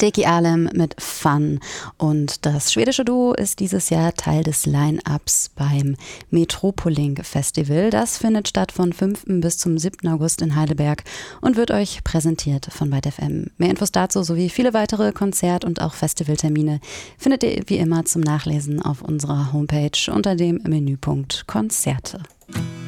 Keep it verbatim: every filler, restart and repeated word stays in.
Deki Alem mit Fun. Und das schwedische Duo ist dieses Jahr Teil des Line-Ups beim Metropoliink Festival. Das findet statt von fünften bis zum siebten August in Heidelberg und wird euch präsentiert von Byte F M. Mehr Infos dazu sowie viele weitere Konzert- und auch Festivaltermine findet ihr wie immer zum Nachlesen auf unserer Homepage unter dem Menüpunkt Konzerte.